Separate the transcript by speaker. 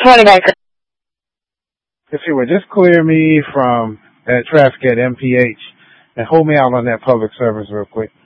Speaker 1: County Banker.
Speaker 2: If you would just clear me from that traffic at MPH and hold me out on that public service real quick.